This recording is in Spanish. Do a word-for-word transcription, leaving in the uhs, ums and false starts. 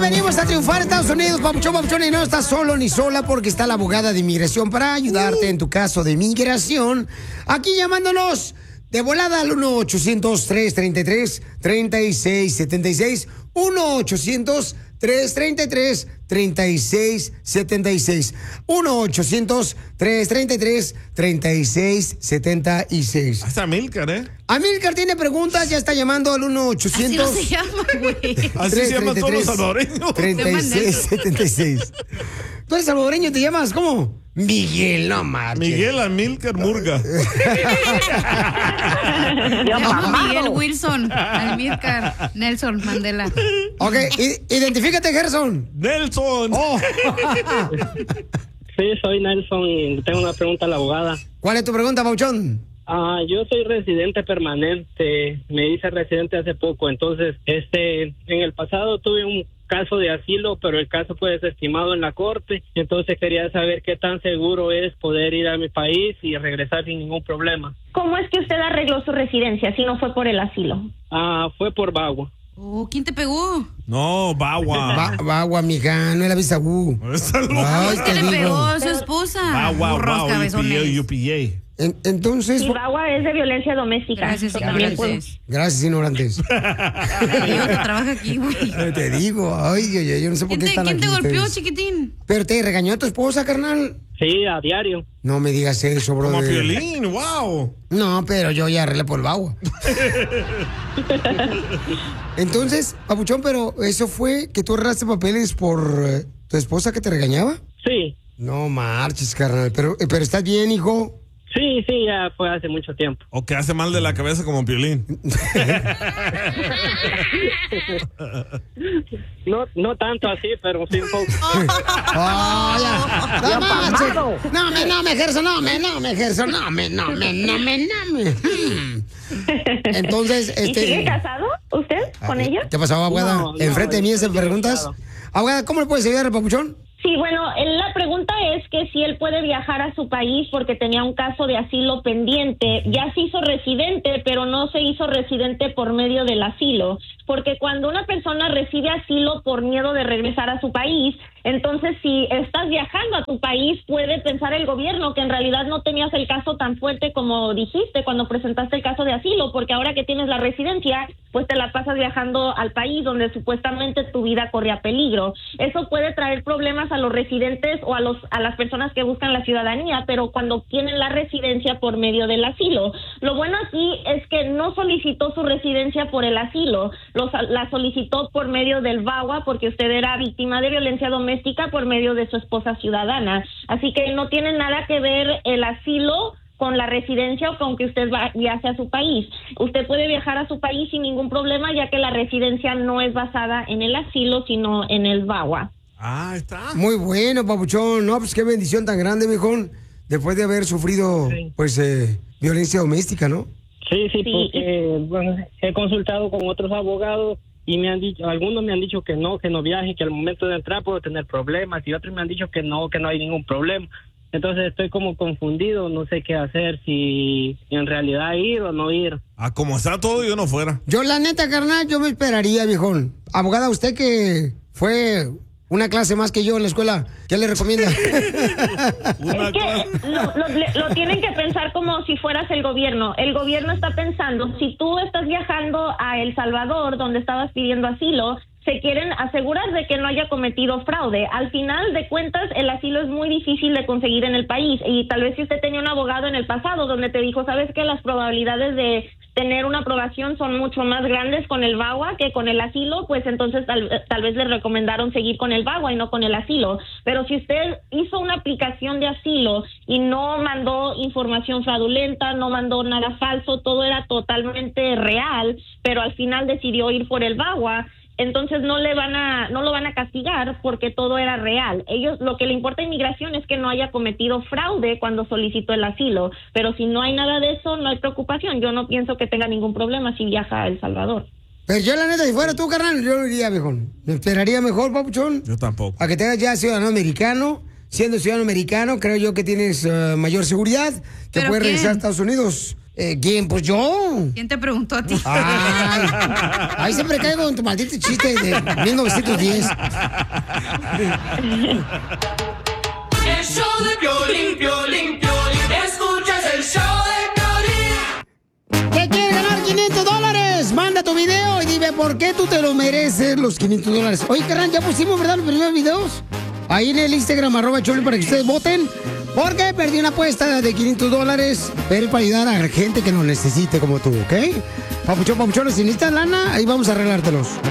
venimos a triunfar en Estados Unidos, papuchón, papuchón, y no estás solo ni sola porque está la abogada de inmigración para ayudarte en tu caso de inmigración. Aquí llamándonos de volada al uno ochocientos, tres treinta y tres, treinta y seis setenta y seis. uno ochocientos, tres treinta y tres, treinta y seis setenta y seis. uno ochocientos, tres treinta y tres, treinta y seis setenta y seis. Hasta Amílcar, ¿eh? Amílcar tiene preguntas, ya está llamando al uno ochocientos. Así no se llama, güey. Así se llaman todos los salvadoreños. treinta y seis setenta y seis. ¿Tú eres salvadoreño? ¿Te llamas cómo? Miguel, no marches. Miguel Amílcar Murga. Miguel Wilson, Amílcar, Nelson Mandela. Ok, I- identifícate, Gerson. Nelson. Oh. Sí, soy Nelson y tengo una pregunta a la abogada. ¿Cuál es tu pregunta, Pauchón? Ah, yo soy residente permanente, me hice residente hace poco, entonces, este, en el pasado tuve un caso de asilo, pero el caso fue desestimado en la corte, entonces quería saber qué tan seguro es poder ir a mi país y regresar sin ningún problema. ¿Cómo es que usted arregló su residencia si no fue por el asilo? Ah, fue por Bagua. Oh, ¿quién te pegó? No, Bagua. Ba- Bagua, mija, no es la visa U. Ay, ¿Quién te le digo. pegó? Su esposa. Bagua, Burros wow, cabezones. U P A. En- entonces, Y Bagua es de violencia doméstica. Gracias, Eso también puedo- ignorantes. gracias, ignorantes. Yo que trabaja aquí, güey. Te digo, ay, ay, ay, yo no sé por ¿Quién qué te, están quién te aquí golpeó, ustedes. chiquitín? Pero te regañó tu esposa, carnal. Sí, a diario. No me digas eso, bro. Como Piolín, wow. No, pero yo ya arreglé por el Bagua. Entonces, papuchón, pero eso fue que tú arreglaste papeles por eh, tu esposa que te regañaba. Sí, No marches, carnal. Pero, eh, pero estás bien, hijo. sí, sí, ya fue hace mucho tiempo. O que hace mal de la cabeza como Piolín. No, no tanto así, pero sí un poco. Oh, ya. No marches. No me, no me ejerzo, no me, no me ejerzo, no me, no me, no me, no me. Hmm. Entonces, ¿Y sigue este. casado usted con Ah, ella? ¿Qué pasó, abogada? No, no, Enfrente de mí estoy hacen preguntas. casado. Abogada, ¿cómo le puedes ayudar al papuchón? Sí, bueno, él- la pregunta es que si él puede viajar a su país porque tenía un caso de asilo pendiente. Ya se hizo residente, pero no se hizo residente por medio del asilo. Porque cuando una persona recibe asilo por miedo de regresar a su país, entonces si estás viajando a tu país, puede pensar el gobierno que en realidad no tenías el caso tan fuerte como dijiste cuando presentaste el caso de asilo, porque ahora que tienes la residencia, pues te la pasas viajando al país donde supuestamente tu vida corría peligro. Eso puede traer problemas a los residentes o a los a las personas que buscan la ciudadanía, pero cuando tienen la residencia por medio del asilo. Lo bueno aquí es que no solicitó su residencia por el asilo, los, la solicitó por medio del VAWA porque usted era víctima de violencia doméstica por medio de su esposa ciudadana. Así que no tiene nada que ver el asilo con la residencia o con que usted va, viaje a su país. Usted puede viajar a su país sin ningún problema, ya que la residencia no es basada en el asilo, sino en el VAWA. Ah, está. Muy bueno, papuchón. No, pues qué bendición tan grande, mijón. Después de haber sufrido, Sí. pues, eh, violencia doméstica, ¿no? Sí, sí, Sí. porque bueno, he consultado con otros abogados y me han dicho, algunos me han dicho que no, que no viaje, que al momento de entrar puedo tener problemas, y otros me han dicho que no, que no hay ningún problema. Entonces estoy como confundido, no sé qué hacer, si en realidad ir o no ir. Ah, como está todo, yo no fuera. Yo, la neta, carnal, yo me esperaría, viejón. Abogada, usted que fue una clase más que yo en la escuela, ¿qué le recomienda? Una Es que clase. lo, lo- le- lo tienen que pensar como si fueras el gobierno. El gobierno está pensando, si tú estás viajando a El Salvador, donde estabas pidiendo asilo, se quieren asegurar de que no haya cometido fraude. Al final de cuentas, el asilo es muy difícil de conseguir en el país, y tal vez si usted tenía un abogado en el pasado donde te dijo, sabes que las probabilidades de tener una aprobación son mucho más grandes con el VAWA que con el asilo, pues entonces tal, tal vez le recomendaron seguir con el VAWA y no con el asilo. Pero si usted hizo una aplicación de asilo y no mandó información fraudulenta, no mandó nada falso, todo era totalmente real, pero al final decidió ir por el VAWA, entonces no le van a no lo van a castigar porque todo era real. Ellos, lo que le importa a inmigración es que no haya cometido fraude cuando solicitó el asilo, pero si no hay nada de eso, no hay preocupación. Yo no pienso que tenga ningún problema si viaja a El Salvador. Pero yo, la neta, si fuera tú, carnal, yo lo iría, viejón. Me esperaría mejor, papuchón, Yo tampoco. a que te hagas ya ciudadano americano. Siendo ciudadano americano, creo yo que tienes eh, mayor seguridad, que ¿Pero puedes qué? regresar a Estados Unidos. Eh, ¿Quién? Pues yo. ¿Quién te preguntó a ti? Ay, ahí siempre caigo en tu maldito chiste de mil novecientos diez. El show de Piolín, Piolín, Piolín. Escuchas el show de Piolín. ¿Qué quieres ganar quinientos dólares? Manda tu video y dime por qué tú te lo mereces los quinientos dólares. Oye, carnal, ya pusimos, ¿verdad? Los primeros videos. Ahí en el Instagram, arroba Choli, para que ustedes voten. Porque perdí una apuesta de quinientos dólares, pero para ayudar a la gente que nos necesite como tú, ¿ok? Papuchón, papuchón, si necesitas lana, ahí vamos a arreglártelos.